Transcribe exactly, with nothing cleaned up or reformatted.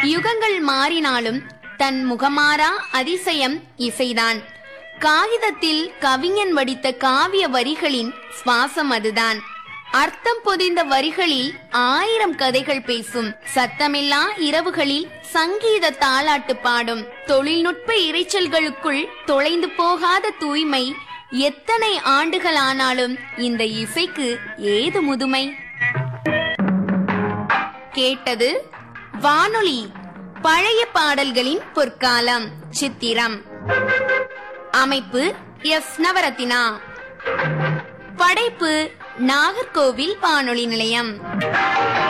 யுகங்கள் மாறினாலும் தன் முகமாறா அதிசயம் இசைதான். காகிதத்தில் கவிஞன் வடித்த காவிய வரிகளின் சுவாசம் அதுதான். அர்த்தம் பொதிந்த வரிகளில் ஆயிரம் கதைகள் பேசும். சத்தமில்லா இரவுகளில் சங்கீத தாலாட்டு பாடும். தொழில்நுட்ப இரைச்சல்களுக்குள் தொலைந்து போகாத தூய்மை. எத்தனை ஆண்டுகள் ஆனாலும் இந்த இசைக்கு ஏது முதுமை? கேட்டது வானொலி பழைய பாடல்களின் பொற்காலம் சித்திரம். அமைப்பு எஸ் நவரத்தினா. படைப்பு நாகர்கோவில் வானொலி நிலையம்.